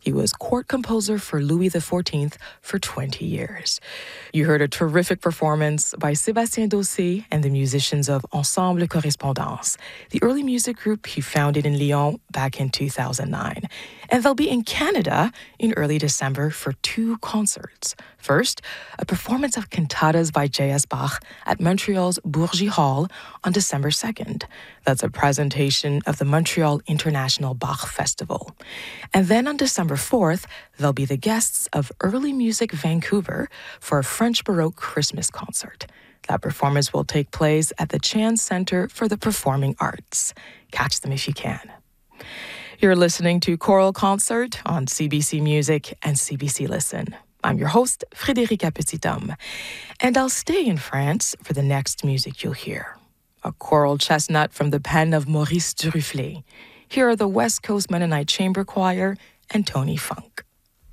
He was court composer for Louis XIV for 20 years. You heard a terrific performance by Sébastien Dossé and the musicians of Ensemble Correspondance, the early music group he founded in Lyon back in 2009. And they'll be in Canada in early December for 2 concerts. First, a performance of cantatas by J.S. Bach at Montreal's Bourgie Hall on December 2nd. That's a presentation of the Montreal International Bach Festival. And then on December 4th, they'll be the guests of Early Music Vancouver for a French Baroque Christmas concert. That performance will take place at the Chan Center for the Performing Arts. Catch them if you can. You're listening to Choral Concert on CBC Music and CBC Listen. I'm your host, Frédérica Petithomme, and I'll stay in France for the next music you'll hear. A choral chestnut from the pen of Maurice Duruflé. Here are the West Coast Mennonite Chamber Choir and Tony Funk.